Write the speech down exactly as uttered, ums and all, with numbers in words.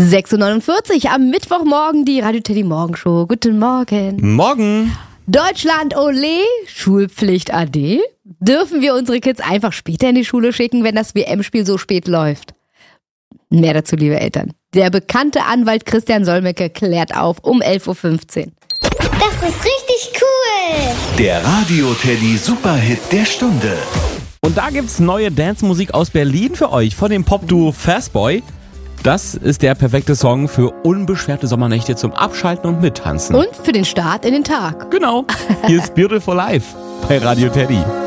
sechs Uhr neunundvierzig am Mittwochmorgen die Radio Teddy Morgenshow. Guten Morgen. Morgen. Deutschland, ole, Schulpflicht ade. Dürfen wir unsere Kids einfach später in die Schule schicken, wenn das W M-Spiel so spät läuft? Mehr dazu, liebe Eltern. Der bekannte Anwalt Christian Solmecke klärt auf um elf Uhr fünfzehn. Das ist richtig cool. Der Radio Teddy Superhit der Stunde. Und da gibt's neue Dance-Musik aus Berlin für euch von dem Pop-Duo Fastboy. Das ist der perfekte Song für unbeschwerte Sommernächte zum Abschalten und Mittanzen. Und für den Start in den Tag. Genau. Hier ist Beautiful Life bei Radio Teddy.